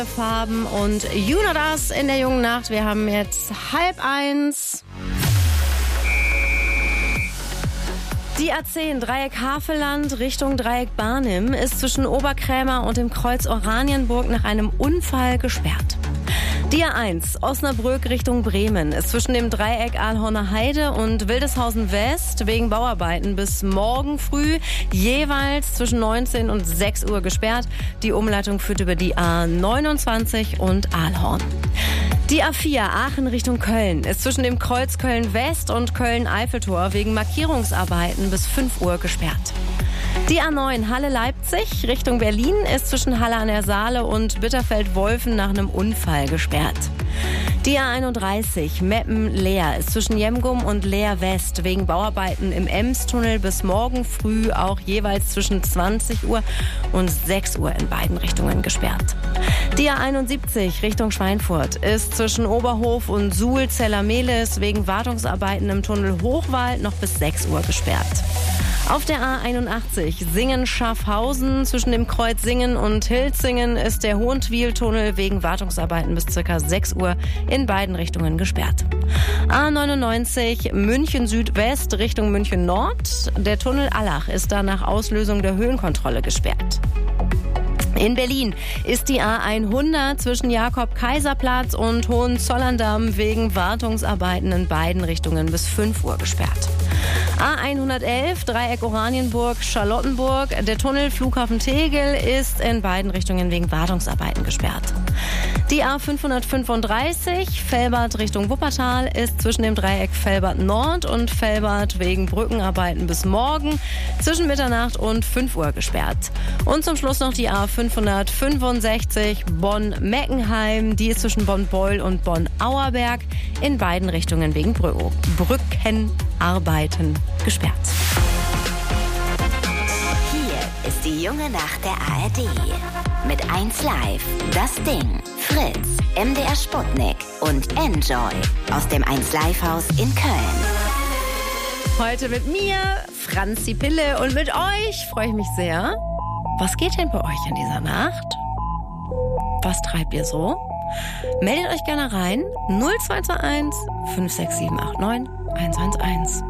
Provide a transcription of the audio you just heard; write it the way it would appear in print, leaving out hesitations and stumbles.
Farben und You Know Das in der jungen Nacht. Wir haben jetzt 12:30. Die A10 Dreieck Havelland Richtung Dreieck Barnim ist zwischen Oberkrämer und dem Kreuz Oranienburg nach einem Unfall gesperrt. Die A1 Osnabrück Richtung Bremen ist zwischen dem Dreieck Aalhorner Heide und Wildeshausen West wegen Bauarbeiten bis morgen früh jeweils zwischen 19 und 6 Uhr gesperrt. Die Umleitung führt über die A29 und Aalhorn. Die A4 Aachen Richtung Köln ist zwischen dem Kreuz Köln-West und Köln-Eiffeltor wegen Markierungsarbeiten bis 5 Uhr gesperrt. Die A9 Halle-Leipzig Richtung Berlin ist zwischen Halle an der Saale und Bitterfeld-Wolfen nach einem Unfall gesperrt. Die A31 Meppen-Leer ist zwischen Jemgum und Leer West wegen Bauarbeiten im Emstunnel bis morgen früh auch jeweils zwischen 20 Uhr und 6 Uhr in beiden Richtungen gesperrt. Die A71 Richtung Schweinfurt ist zwischen Oberhof und Suhl-Zellermehlis wegen Wartungsarbeiten im Tunnel Hochwald noch bis 6 Uhr gesperrt. Auf der A81 Singen-Schaffhausen zwischen dem Kreuz Singen und Hilzingen ist der Hohentwiel-Tunnel wegen Wartungsarbeiten bis ca. 6 Uhr in beiden Richtungen gesperrt. A99 München Südwest Richtung München Nord. Der Tunnel Allach ist da nach Auslösung der Höhenkontrolle gesperrt. In Berlin ist die A100 zwischen Jakob-Kaiser-Platz und Hohenzollern-Damm wegen Wartungsarbeiten in beiden Richtungen bis 5 Uhr gesperrt. A111 Dreieck Oranienburg-Charlottenburg. Der Tunnel Flughafen Tegel ist in beiden Richtungen wegen Wartungsarbeiten gesperrt. Die A535 Velbert Richtung Wuppertal ist zwischen dem Dreieck Velbert Nord und Velbert wegen Brückenarbeiten bis morgen zwischen Mitternacht und 5 Uhr gesperrt. Und zum Schluss noch die A565 Bonn-Meckenheim. Die ist zwischen Bonn-Beul und Bonn-Auerberg in beiden Richtungen wegen Brückenarbeiten gesperrt. Hier ist die junge Nacht der ARD. Mit 1 Live, das Ding, Fritz, MDR Sputnik und Enjoy aus dem 1 Live Haus in Köln. Heute mit mir, Franzi Pille, und mit euch freue ich mich sehr. Was geht denn bei euch in dieser Nacht? Was treibt ihr so? Meldet euch gerne rein. 0221 56789 111.